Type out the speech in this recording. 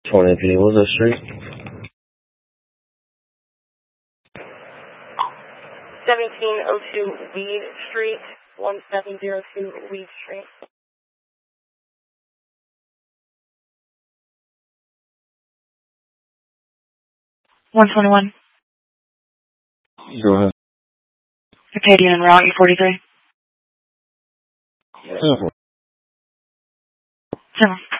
20P, what was the street? 1702 Weed Street, 1702 Weed Street. 121. Go ahead. Acadian and Route E43. 10-4. 7.